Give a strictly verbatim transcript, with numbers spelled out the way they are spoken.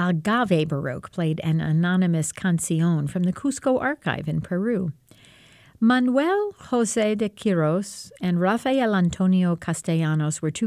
Agave Baroque played an anonymous canción from the Cusco Archive in Peru. Manuel José de Quiros and Rafael Antonio Castellanos were two